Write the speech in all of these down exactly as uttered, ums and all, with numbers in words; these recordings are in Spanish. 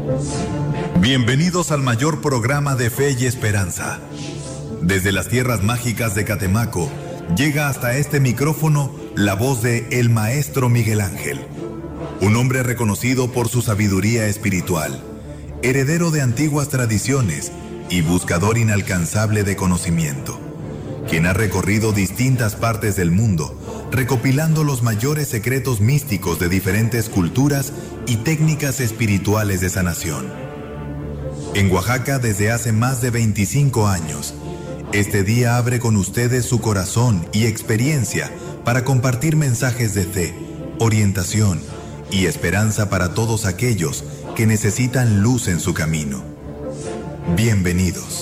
Bienvenidos al mayor programa de fe y esperanza. Desde las tierras mágicas de Catemaco, llega hasta este micrófono la voz de el Maestro Miguel Ángel, un hombre reconocido por su sabiduría espiritual, heredero de antiguas tradiciones y buscador inalcanzable de conocimiento, quien ha recorrido distintas partes del mundo, recopilando los mayores secretos místicos de diferentes culturas y técnicas espirituales de sanación. En Oaxaca desde hace más de veinticinco años, este día abre con ustedes su corazón y experiencia para compartir mensajes de fe, orientación y esperanza para todos aquellos que necesitan luz en su camino. Bienvenidos.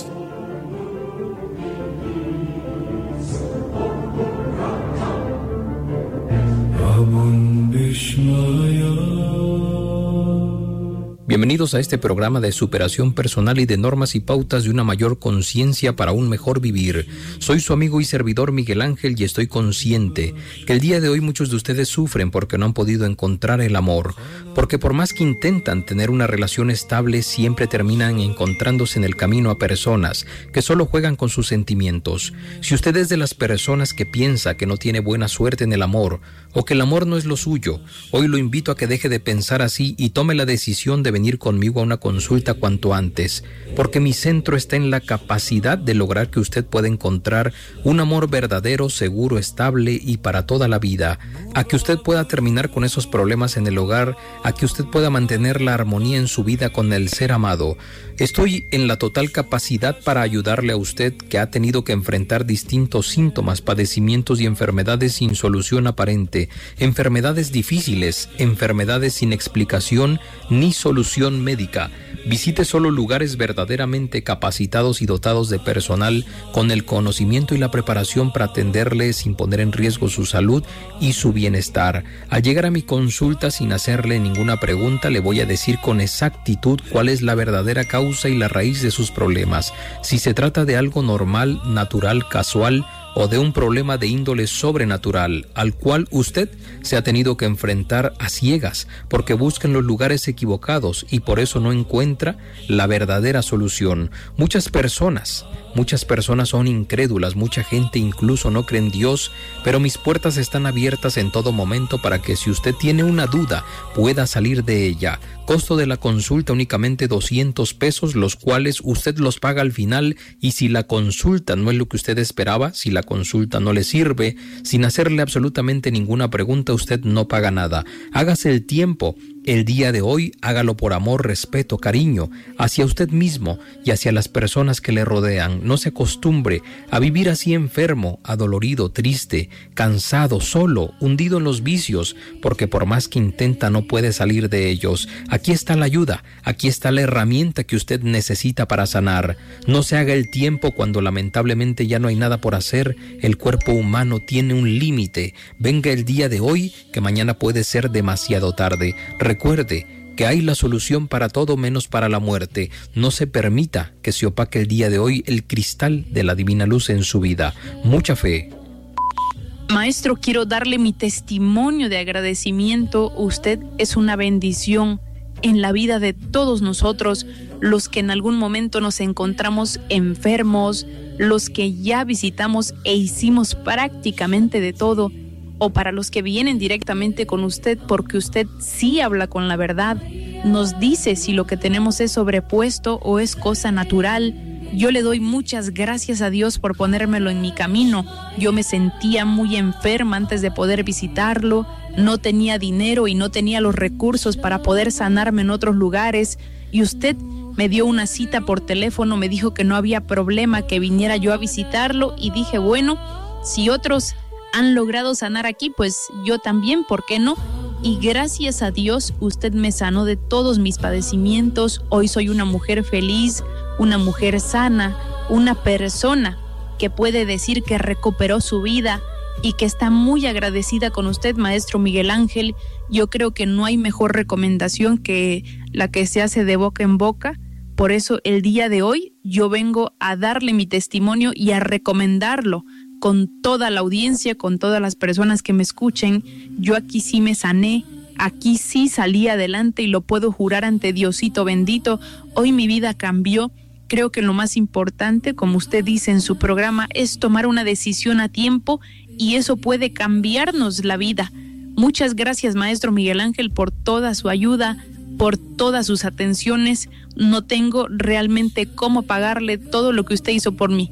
Bienvenidos a este programa de superación personal y de normas y pautas de una mayor conciencia para un mejor vivir. Soy su amigo y servidor Miguel Ángel y estoy consciente que el día de hoy muchos de ustedes sufren porque no han podido encontrar el amor, porque por más que intentan tener una relación estable, siempre terminan encontrándose en el camino a personas que solo juegan con sus sentimientos. Si usted es de las personas que piensa que no tiene buena suerte en el amor o que el amor no es lo suyo, hoy lo invito a que deje de pensar así y tome la decisión de venir conmigo a una consulta cuanto antes, porque mi centro está en la capacidad de lograr que usted pueda encontrar un amor verdadero, seguro, estable y para toda la vida, a que usted pueda terminar con esos problemas en el hogar, a que usted pueda mantener la armonía en su vida con el ser amado. Estoy en la total capacidad para ayudarle a usted que ha tenido que enfrentar distintos síntomas, padecimientos y enfermedades sin solución aparente, enfermedades difíciles, enfermedades sin explicación ni solución médica. Visite solo lugares verdaderamente capacitados y dotados de personal con el conocimiento y la preparación para atenderle sin poner en riesgo su salud y su bienestar. Al llegar a mi consulta sin hacerle ninguna pregunta, le voy a decir con exactitud cuál es la verdadera causa y la raíz de sus problemas. Si se trata de algo normal, natural, casual, o de un problema de índole sobrenatural al cual usted se ha tenido que enfrentar a ciegas porque busca en los lugares equivocados y por eso no encuentra la verdadera solución. Muchas personas, muchas personas son incrédulas, mucha gente incluso no cree en Dios, pero mis puertas están abiertas en todo momento para que si usted tiene una duda pueda salir de ella. Costo de la consulta únicamente doscientos pesos, los cuales usted los paga al final, y si la consulta no es lo que usted esperaba, si la consulta no le sirve, sin hacerle absolutamente ninguna pregunta, usted no paga nada. Hágase el tiempo. El día de hoy hágalo por amor, respeto, cariño hacia usted mismo y hacia las personas que le rodean. No se acostumbre a vivir así enfermo, adolorido, triste, cansado, solo, hundido en los vicios, porque por más que intenta no puede salir de ellos. Aquí está la ayuda, aquí está la herramienta que usted necesita para sanar. No se haga el tiempo cuando lamentablemente ya no hay nada por hacer. El cuerpo humano tiene un límite. Venga el día de hoy, que mañana puede ser demasiado tarde. Recuerde que hay la solución para todo menos para la muerte. No se permita que se opaque el día de hoy el cristal de la divina luz en su vida. Mucha fe. Maestro, quiero darle mi testimonio de agradecimiento. Usted es una bendición en la vida de todos nosotros, los que en algún momento nos encontramos enfermos, los que ya visitamos e hicimos prácticamente de todo, o para los que vienen directamente con usted porque usted sí habla con la verdad, nos dice si lo que tenemos es sobrepuesto o es cosa natural. Yo le doy muchas gracias a Dios por ponérmelo en mi camino. Yo me sentía muy enferma antes de poder visitarlo, no tenía dinero y no tenía los recursos para poder sanarme en otros lugares, y usted me dio una cita por teléfono, me dijo que no había problema que viniera yo a visitarlo, y dije, bueno, si otros han logrado sanar aquí, pues yo también, ¿por qué no? Y gracias a Dios usted me sanó de todos mis padecimientos. Hoy soy una mujer feliz, una mujer sana, una persona que puede decir que recuperó su vida y que está muy agradecida con usted, Maestro Miguel Ángel. Yo creo que no hay mejor recomendación que la que se hace de boca en boca. Por eso el día de hoy yo vengo a darle mi testimonio y a recomendarlo con toda la audiencia, con todas las personas que me escuchen. Yo aquí sí me sané, Aquí sí salí adelante y lo puedo jurar ante Diosito bendito. Hoy mi vida cambió. Creo que lo más importante, como usted dice en su programa, es tomar una decisión a tiempo y eso puede cambiarnos la vida. Muchas gracias, maestro Miguel Ángel, por toda su ayuda, por todas sus atenciones. No tengo realmente cómo pagarle todo lo que usted hizo por mí.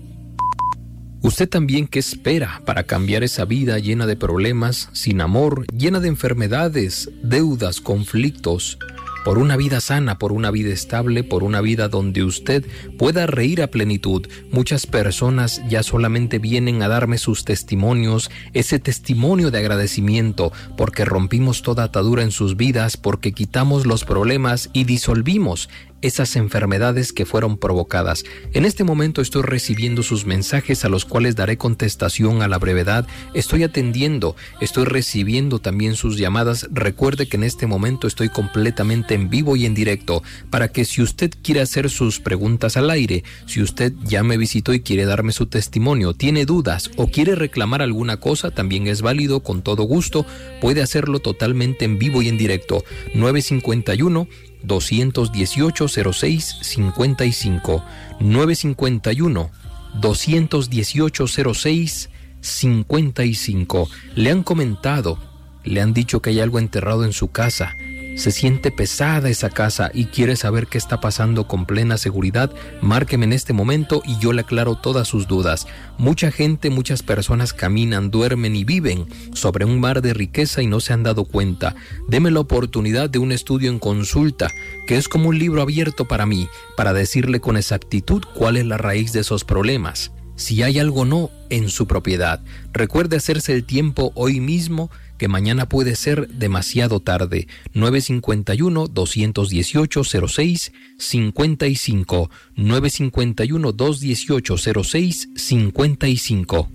¿Usted también qué espera para cambiar esa vida llena de problemas, sin amor, llena de enfermedades, deudas, conflictos? Por una vida sana, por una vida estable, por una vida donde usted pueda reír a plenitud. Muchas personas ya solamente vienen a darme sus testimonios, ese testimonio de agradecimiento, porque rompimos toda atadura en sus vidas, porque quitamos los problemas y disolvimos esas enfermedades que fueron provocadas. En este momento estoy recibiendo sus mensajes a los cuales daré contestación a la brevedad. Estoy atendiendo, estoy recibiendo también sus llamadas. Recuerde que en este momento estoy completamente en vivo y en directo para que si usted quiere hacer sus preguntas al aire, si usted ya me visitó y quiere darme su testimonio, tiene dudas o quiere reclamar alguna cosa, también es válido, con todo gusto, puede hacerlo totalmente en vivo y en directo. nueve cinco uno, dos uno ocho, cero seis cinco cinco, nueve cinco uno, dos uno ocho, cero seis cinco cinco. Le han comentado, le han dicho que hay algo enterrado en su casa. Se siente pesada esa casa y quiere saber qué está pasando con plena seguridad. Márqueme en este momento y yo le aclaro todas sus dudas. Mucha gente, muchas personas caminan, duermen y viven sobre un mar de riqueza y no se han dado cuenta. Deme la oportunidad de un estudio en consulta, que es como un libro abierto para mí, para decirle con exactitud cuál es la raíz de esos problemas. Si hay algo o no en su propiedad. Recuerde hacerse el tiempo hoy mismo, que mañana puede ser demasiado tarde. nueve cinco uno, dos uno ocho, cero seis cinco cinco, nueve cinco uno, dos uno ocho, cero seis cinco cinco.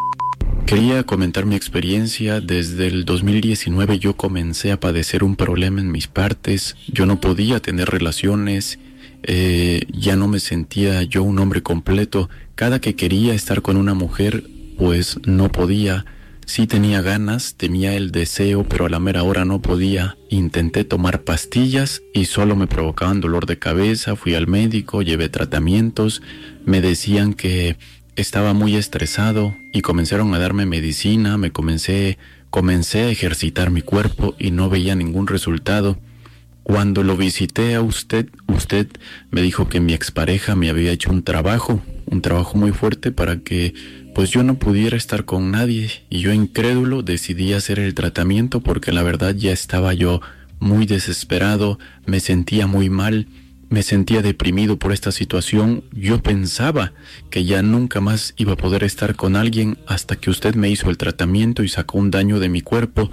Quería comentar mi experiencia. Desde el dos mil diecinueve yo comencé a padecer un problema en mis partes. Yo no podía tener relaciones, eh, ya no me sentía yo un hombre completo. Cada que quería estar con una mujer, pues no podía. Sí tenía ganas, tenía el deseo, pero a la mera hora no podía. Intenté tomar pastillas y solo me provocaban dolor de cabeza. Fui al médico, llevé tratamientos, me decían que estaba muy estresado y comenzaron a darme medicina. Me comencé, comencé a ejercitar mi cuerpo y no veía ningún resultado. Cuando lo visité a usted, usted me dijo que mi expareja me había hecho un trabajo, un trabajo muy fuerte para que pues yo no pudiera estar con nadie, y yo incrédulo decidí hacer el tratamiento porque la verdad ya estaba yo muy desesperado, me sentía muy mal, me sentía deprimido por esta situación. Yo pensaba que ya nunca más iba a poder estar con alguien hasta que usted me hizo el tratamiento y sacó un daño de mi cuerpo.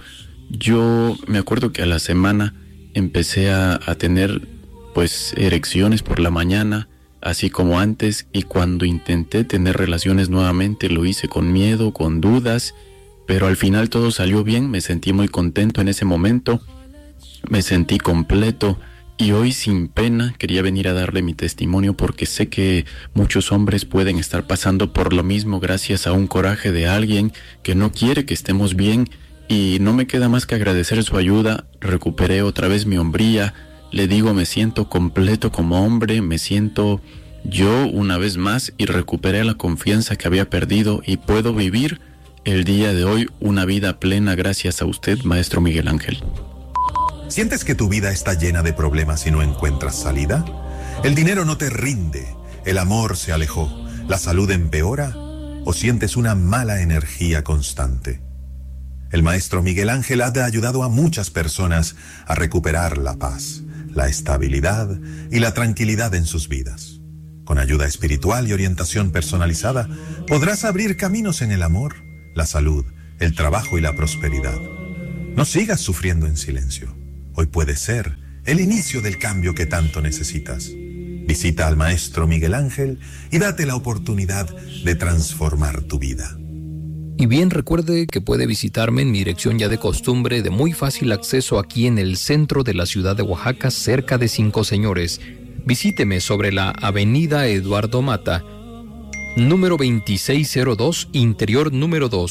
Yo me acuerdo que a la semana empecé a, a tener pues erecciones por la mañana, así como antes, y cuando intenté tener relaciones nuevamente lo hice con miedo, con dudas, pero al final todo salió bien. Me sentí muy contento en ese momento, me sentí completo, y hoy sin pena quería venir a darle mi testimonio porque sé que muchos hombres pueden estar pasando por lo mismo gracias a un coraje de alguien que no quiere que estemos bien, y no me queda más que agradecer su ayuda. Recuperé otra vez mi hombría. Le digo, me siento completo como hombre, me siento yo una vez más y recuperé la confianza que había perdido y puedo vivir el día de hoy una vida plena gracias a usted, maestro Miguel Ángel. ¿Sientes que tu vida está llena de problemas y no encuentras salida? ¿El dinero no te rinde? ¿El amor se alejó? ¿La salud empeora? ¿O sientes una mala energía constante? El maestro Miguel Ángel ha ayudado a muchas personas a recuperar la paz, la estabilidad y la tranquilidad en sus vidas. Con ayuda espiritual y orientación personalizada, podrás abrir caminos en el amor, la salud, el trabajo y la prosperidad. No sigas sufriendo en silencio. Hoy puede ser el inicio del cambio que tanto necesitas. Visita al maestro Miguel Ángel y date la oportunidad de transformar tu vida. Y bien, recuerde que puede visitarme en mi dirección ya de costumbre, de muy fácil acceso aquí en el centro de la ciudad de Oaxaca, cerca de Cinco Señores. Visíteme sobre la avenida Eduardo Mata, número veintiséis cero dos, interior número dos,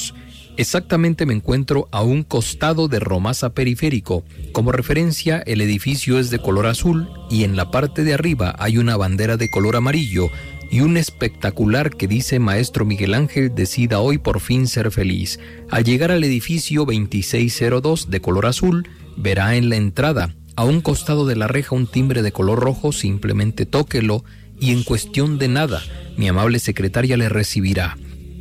Exactamente me encuentro a un costado de Romasa Periférico. Como referencia, el edificio es de color azul y en la parte de arriba hay una bandera de color amarillo y un espectacular que dice Maestro Miguel Ángel, decida hoy por fin ser feliz. Al llegar al edificio veintiséis cero dos de color azul, verá en la entrada, a un costado de la reja, un timbre de color rojo, simplemente tóquelo y en cuestión de nada, mi amable secretaria le recibirá.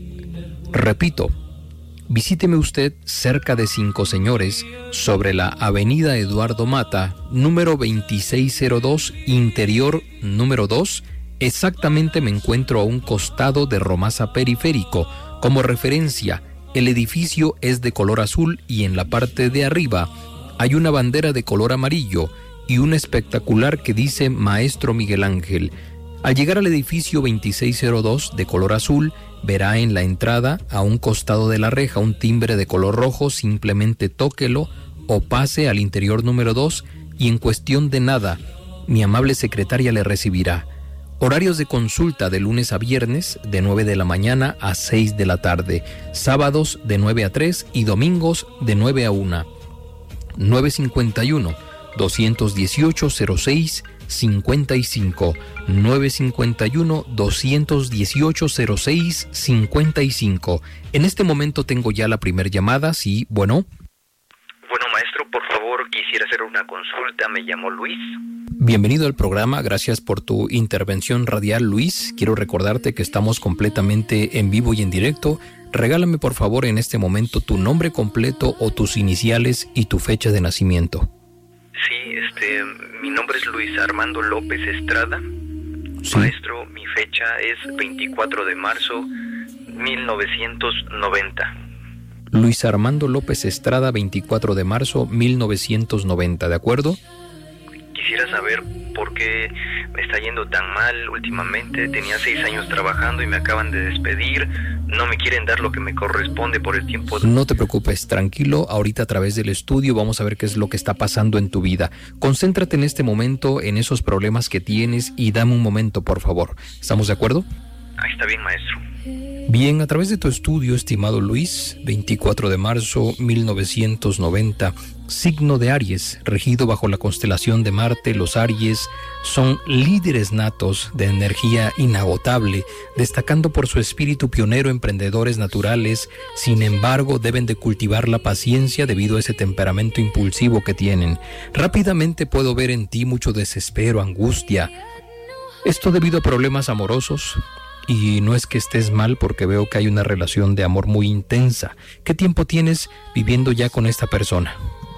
Repito, visíteme usted cerca de Cinco Señores, sobre la avenida Eduardo Mata, número veintiséis cero dos, interior número dos. Exactamente me encuentro a un costado de Romasa Periférico. Como referencia, el edificio es de color azul y en la parte de arriba hay una bandera de color amarillo y un espectacular que dice Maestro Miguel Ángel. Al llegar al edificio veintiséis cero dos de color azul, verá en la entrada, a un costado de la reja, un timbre de color rojo, simplemente tóquelo o pase al interior número dos y en cuestión de nada, mi amable secretaria le recibirá. Horarios de consulta de lunes a viernes de nueve de la mañana a seis de la tarde, sábados de nueve a tres y domingos de nueve a una. nueve cinco uno, dos uno ocho, cero seis cincuenta y cinco, nueve cinco uno, dos uno ocho, cero seis cincuenta y cinco. En este momento tengo ya la primera llamada, sí, bueno. Bueno, maestro, por favor, quisiera hacer una consulta, me llamo Luis. Bienvenido al programa, gracias por tu intervención radial, Luis. Quiero recordarte que estamos completamente en vivo y en directo. Regálame por favor en este momento tu nombre completo o tus iniciales y tu fecha de nacimiento. Sí, este, mi nombre es Luis Armando López Estrada. Sí. Maestro, mi fecha es veinticuatro de marzo mil novecientos noventa. Luis Armando López Estrada, veinticuatro de marzo mil novecientos noventa, ¿de acuerdo? Quisiera saber por qué me está yendo tan mal últimamente. Tenía seis años trabajando y me acaban de despedir. No me quieren dar lo que me corresponde por el tiempo de... No te preocupes, tranquilo. Ahorita a través del estudio vamos a ver qué es lo que está pasando en tu vida. Concéntrate en este momento en esos problemas que tienes y dame un momento, por favor. ¿Estamos de acuerdo? Ah, está bien, maestro. Bien, a través de tu estudio, estimado Luis, veinticuatro de marzo mil novecientos noventa, signo de Aries, regido bajo la constelación de Marte. Los Aries son líderes natos de energía inagotable, destacando por su espíritu pionero, emprendedores naturales. Sin embargo, deben de cultivar la paciencia debido a ese temperamento impulsivo que tienen. Rápidamente puedo ver en ti mucho desespero, angustia. Esto debido a problemas amorosos. Y no es que estés mal, porque veo que hay una relación de amor muy intensa. ¿Qué tiempo tienes viviendo ya con esta persona?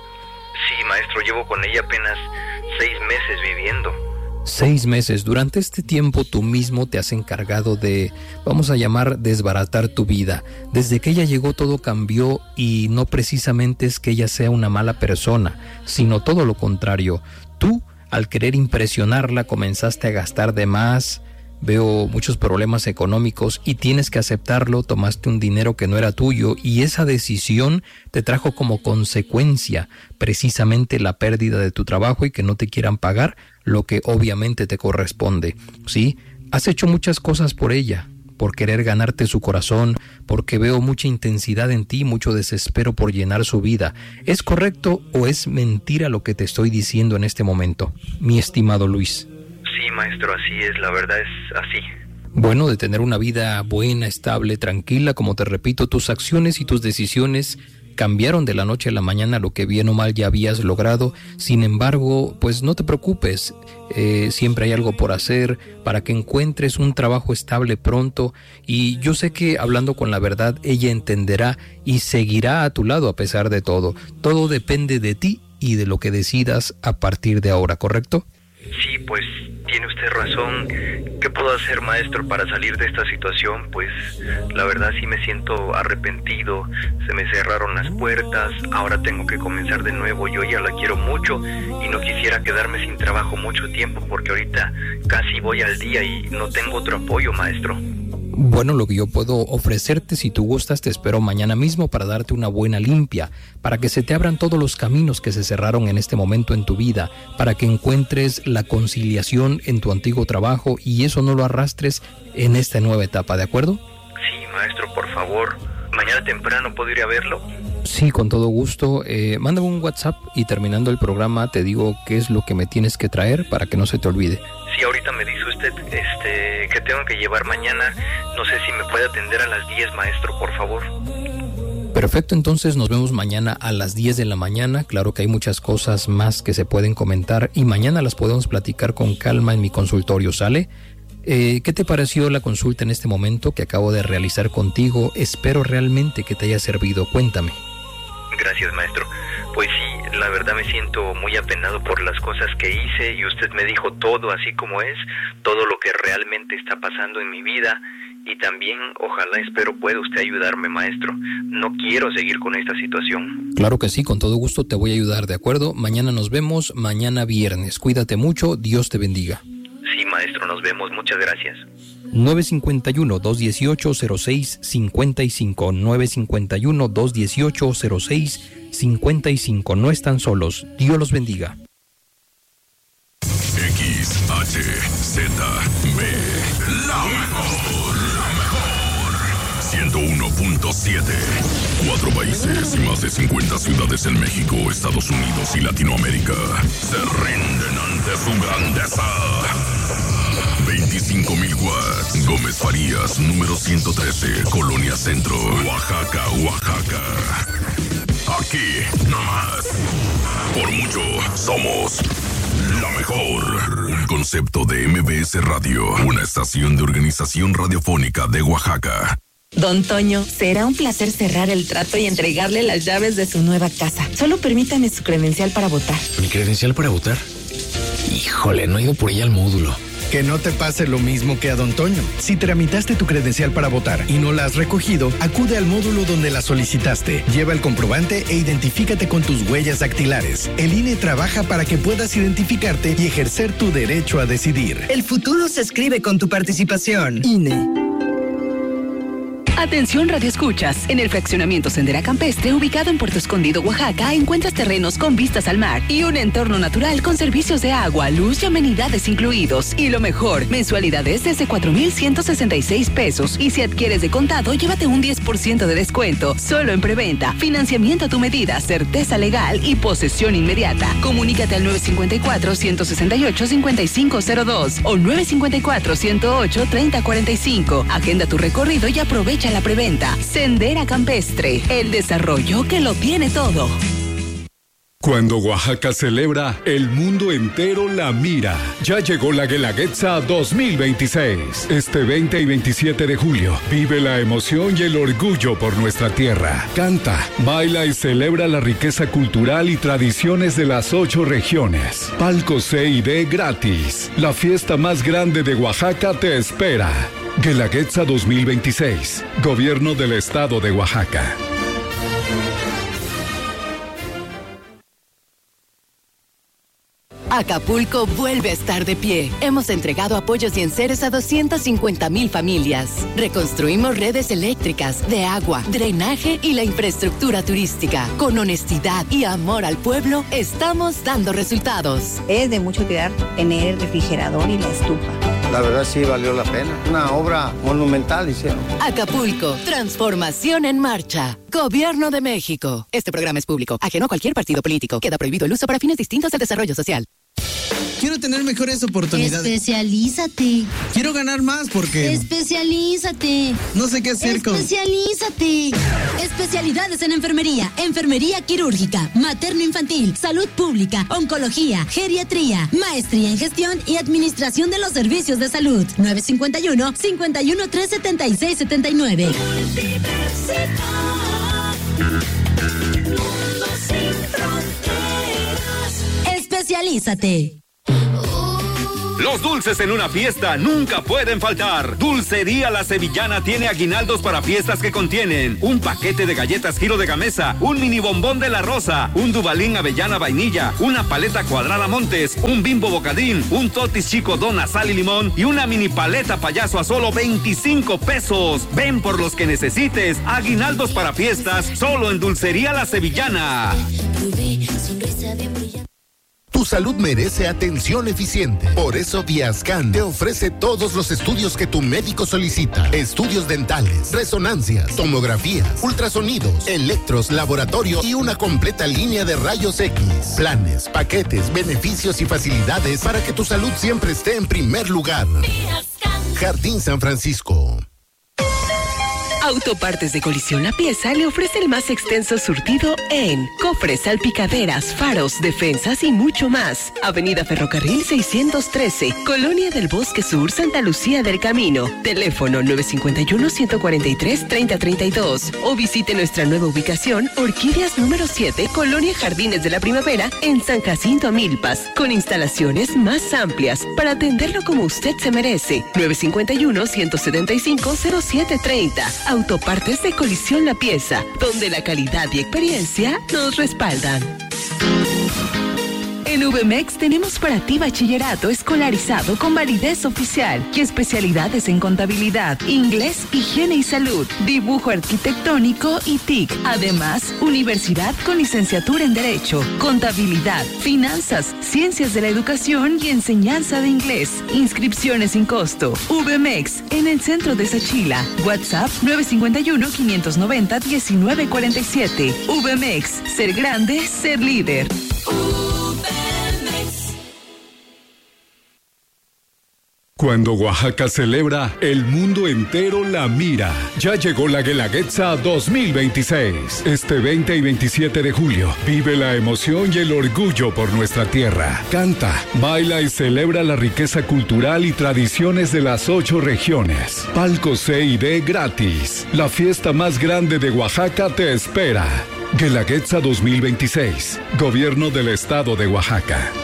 Sí, maestro, llevo con ella apenas seis meses viviendo. Seis meses. Durante este tiempo tú mismo te has encargado de, vamos a llamar, desbaratar tu vida. Desde que ella llegó todo cambió y no precisamente es que ella sea una mala persona, sino todo lo contrario. Tú, al querer impresionarla, comenzaste a gastar de más. Veo muchos problemas económicos y tienes que aceptarlo. Tomaste un dinero que no era tuyo y esa decisión te trajo como consecuencia precisamente la pérdida de tu trabajo y que no te quieran pagar lo que obviamente te corresponde, ¿sí? Has hecho muchas cosas por ella, por querer ganarte su corazón, porque veo mucha intensidad en ti, mucho desespero por llenar su vida. ¿Es correcto o es mentira lo que te estoy diciendo en este momento, mi estimado Luis? Sí, maestro, así es, la verdad es así. Bueno, de tener una vida buena, estable, tranquila, como te repito, tus acciones y tus decisiones cambiaron de la noche a la mañana, lo que bien o mal ya habías logrado. Sin embargo, pues no te preocupes, eh, siempre hay algo por hacer para que encuentres un trabajo estable pronto, y yo sé que hablando con la verdad, ella entenderá y seguirá a tu lado a pesar de todo. Todo depende de ti y de lo que decidas a partir de ahora, ¿correcto? Sí, pues tiene usted razón. ¿Qué puedo hacer, maestro, para salir de esta situación? Pues la verdad sí me siento arrepentido. Se me cerraron las puertas, ahora tengo que comenzar de nuevo. Yo ya la quiero mucho y no quisiera quedarme sin trabajo mucho tiempo, porque ahorita casi voy al día y no tengo otro apoyo, maestro. Bueno, lo que yo puedo ofrecerte, si tú gustas, te espero mañana mismo para darte una buena limpia, para que se te abran todos los caminos que se cerraron en este momento en tu vida, para que encuentres la conciliación en tu antiguo trabajo y eso no lo arrastres en esta nueva etapa, ¿de acuerdo? Sí, maestro, por favor. mañana temprano puedo ir a verlo. Sí, con todo gusto. Eh, mándame un WhatsApp y terminando el programa te digo qué es lo que me tienes que traer para que no se te olvide. Sí, ahorita me dice usted este, que tengo que llevar mañana. No sé si me puede atender a las diez, maestro, por favor. Perfecto, entonces nos vemos mañana a las diez de la mañana. Claro que hay muchas cosas más que se pueden comentar y mañana las podemos platicar con calma en mi consultorio, ¿sale? Eh, ¿Qué te pareció la consulta en este momento que acabo de realizar contigo? Espero realmente que te haya servido. Cuéntame. Gracias, maestro. Pues sí, la verdad me siento muy apenado por las cosas que hice y usted me dijo todo así como es, todo lo que realmente está pasando en mi vida. Y también, ojalá, espero pueda usted ayudarme, maestro. No quiero seguir con esta situación. Claro que sí, con todo gusto te voy a ayudar, ¿de acuerdo? Mañana nos vemos, mañana viernes. Cuídate mucho, Dios te bendiga. Sí, maestro, nos vemos. Muchas gracias. nueve cinco uno, dos uno ocho, cero seis cinco cinco. nueve cinco uno, dos uno ocho, cero seis cinco cinco. No están solos. Dios los bendiga. X H Z B, la mejor, la mejor. ciento uno punto siete. Cuatro países y más de cincuenta ciudades en México, Estados Unidos y Latinoamérica se rinden ante su grandeza. veinticinco mil watts. Gómez Farías, número ciento trece, Colonia Centro, Oaxaca, Oaxaca. Aquí, nomás. Por mucho, somos la mejor. Un concepto de M B S Radio, una estación de organización radiofónica de Oaxaca. Don Toño, será un placer cerrar el trato y entregarle las llaves de su nueva casa. Solo permítame su credencial para votar. ¿Mi credencial para votar? Híjole, no he ido por ella al módulo. Que no te pase lo mismo que a Don Toño. Si tramitaste tu credencial para votar y no la has recogido, acude al módulo donde la solicitaste. Lleva el comprobante e identifícate con tus huellas dactilares. El I N E trabaja para que puedas identificarte y ejercer tu derecho a decidir. El futuro se escribe con tu participación. I N E. Atención radioescuchas, en el fraccionamiento Sendera Campestre, ubicado en Puerto Escondido, Oaxaca, encuentras terrenos con vistas al mar y un entorno natural con servicios de agua, luz y amenidades incluidos. Y lo mejor, mensualidades desde cuatro mil ciento sesenta y seis pesos. Y si adquieres de contado, llévate un diez por ciento de descuento. Solo en preventa, financiamiento a tu medida, certeza legal y posesión inmediata. Comunícate al nueve cinco cuatro, uno seis ocho, cinco cinco cero dos o nueve cinco cuatro, uno ocho, tres cero cuatro cinco. Agenda tu recorrido y aprovecha la preventa. Sendera Campestre, el desarrollo que lo tiene todo. Cuando Oaxaca celebra, el mundo entero la mira. Ya llegó la Guelaguetza dos mil veintiséis. Este veinte y veintisiete de julio, vive la emoción y el orgullo por nuestra tierra. Canta, baila y celebra la riqueza cultural y tradiciones de las ocho regiones. Palco C y D gratis. La fiesta más grande de Oaxaca te espera. Guelaguetza dos mil veintiséis. Gobierno del Estado de Oaxaca. Acapulco vuelve a estar de pie. Hemos entregado apoyos y enseres a doscientas cincuenta mil familias. Reconstruimos redes eléctricas, de agua, drenaje y la infraestructura turística. Con honestidad y amor al pueblo, estamos dando resultados. Es de mucho cuidar tener el refrigerador y la estufa. La verdad sí valió la pena. Una obra monumental hicieron. Acapulco, transformación en marcha. Gobierno de México. Este programa es público, ajeno a cualquier partido político. Queda prohibido el uso para fines distintos del desarrollo social. Quiero tener mejores oportunidades. Especialízate. Quiero ganar más porque... Especialízate. No sé qué hacer con... Especialízate. Especialidades en enfermería, enfermería quirúrgica, materno-infantil, salud pública, oncología, geriatría, maestría en gestión y administración de los servicios de salud. nueve cinco uno, cinco uno tres, siete seis siete nueve. Especialízate. Los dulces en una fiesta nunca pueden faltar. Dulcería La Sevillana tiene aguinaldos para fiestas que contienen un paquete de galletas Giro de Gamesa, un mini bombón de La Rosa, un Dubalín Avellana Vainilla, una paleta cuadrada Montes, un Bimbo Bocadín, un Totis Chico Dona Sal y Limón y una mini paleta Payaso a solo veinticinco pesos. Ven por los que necesites. Aguinaldos para fiestas solo en Dulcería La Sevillana. Tu salud merece atención eficiente. Por eso Viascan te ofrece todos los estudios que tu médico solicita. Estudios dentales, resonancias, tomografías, ultrasonidos, electros, laboratorio y una completa línea de rayos X. Planes, paquetes, beneficios y facilidades para que tu salud siempre esté en primer lugar. Jardín San Francisco. Autopartes de Colisión La Pieza le ofrece el más extenso surtido en cofres, salpicaderas, faros, defensas y mucho más. Avenida Ferrocarril seiscientos trece, Colonia del Bosque Sur, Santa Lucía del Camino. Teléfono nueve cinco uno, uno cuatro tres, tres cero tres dos. O visite nuestra nueva ubicación, Orquídeas número siete, Colonia Jardines de la Primavera, en San Jacinto Milpas, con instalaciones más amplias para atenderlo como usted se merece. nueve cinco uno, uno siete cinco, cero siete tres cero. Autopartes de Colisión La Pieza, donde la calidad y experiencia nos respaldan. En V M E X tenemos para ti bachillerato escolarizado con validez oficial y especialidades en contabilidad, inglés, higiene y salud, dibujo arquitectónico y T I C. Además, universidad con licenciatura en Derecho, contabilidad, finanzas, ciencias de la educación y enseñanza de inglés. Inscripciones sin costo. V M E X en el centro de Sachila. WhatsApp nueve cinco uno, cinco nueve cero, uno nueve cuatro siete. V M E X. Ser grande, ser líder. Cuando Oaxaca celebra, el mundo entero la mira. Ya llegó la Guelaguetza dos mil veintiséis. Este veinte y veintisiete de julio, vive la emoción y el orgullo por nuestra tierra. Canta, baila y celebra la riqueza cultural y tradiciones de las ocho regiones. Palco C y D gratis. La fiesta más grande de Oaxaca te espera. Guelaguetza dos mil veintiséis. Gobierno del Estado de Oaxaca.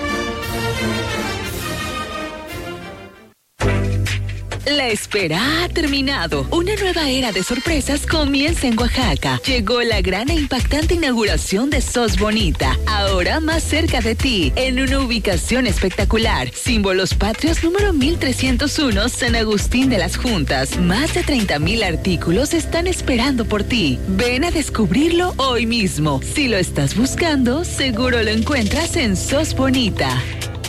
La espera ha terminado. Una nueva era de sorpresas comienza en Oaxaca. Llegó la gran e impactante inauguración de Sos Bonita, ahora más cerca de ti, en una ubicación espectacular. Símbolos Patrios número mil trescientos uno, San Agustín de las Juntas. Más de treinta mil artículos están esperando por ti. Ven a descubrirlo hoy mismo. Si lo estás buscando, seguro lo encuentras en Sos Bonita.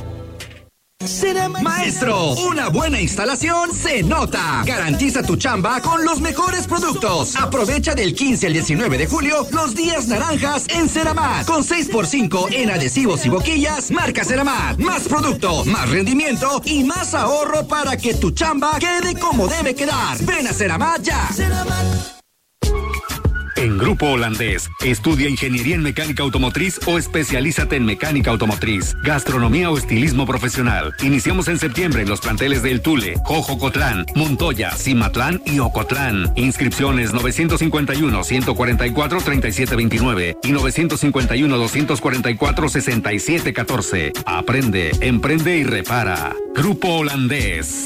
Maestro, una buena instalación se nota. Garantiza tu chamba con los mejores productos. Aprovecha del quince al diecinueve de julio los días naranjas en Ceramat. Con seis por cinco en adhesivos y boquillas, marca Ceramat. Más producto, más rendimiento y más ahorro para que tu chamba quede como debe quedar. Ven a Ceramat ya. En Grupo Holandés, estudia Ingeniería en Mecánica Automotriz o especialízate en Mecánica Automotriz, Gastronomía o Estilismo Profesional. Iniciamos en septiembre en los planteles de El Tule, Jojocotlán, Montoya, Cimatlán y Ocotlán. Inscripciones nueve cinco uno, uno cuatro cuatro, tres siete dos nueve y nueve cinco uno, dos cuatro cuatro, seis siete uno cuatro. Aprende, emprende y repara. Grupo Holandés.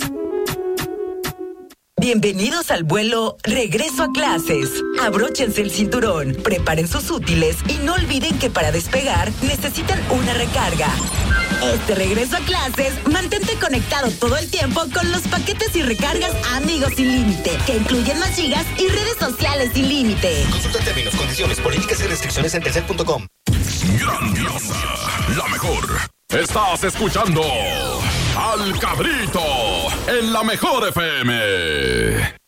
Bienvenidos al vuelo Regreso a Clases. Abróchense el cinturón, preparen sus útiles y no olviden que para despegar necesitan una recarga. Este regreso a clases, mantente conectado todo el tiempo con los paquetes y recargas Amigos Sin Límite, que incluyen más gigas y redes sociales sin límite. Consulta términos, condiciones, políticas y restricciones en telcel punto com. Grandiosa, la mejor. Estás escuchando Al Cabrito en la Mejor F M.